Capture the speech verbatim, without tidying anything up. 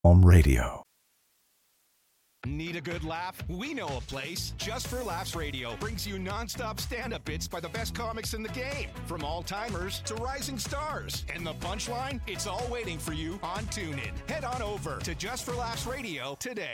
Home Radio. Need a good laugh? We know a place. Just for Laughs Radio brings you nonstop stand-up bits by the best comics in the game, from all-timers to rising stars. And the punchline? It's all waiting for you on TuneIn. Head on over to Just for Laughs Radio today.